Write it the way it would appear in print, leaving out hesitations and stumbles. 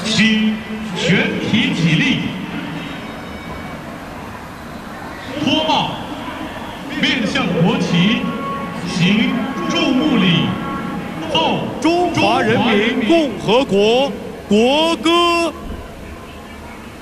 请全体起立，脱帽，面向国旗，行注目礼，奏中华人民共和国国歌。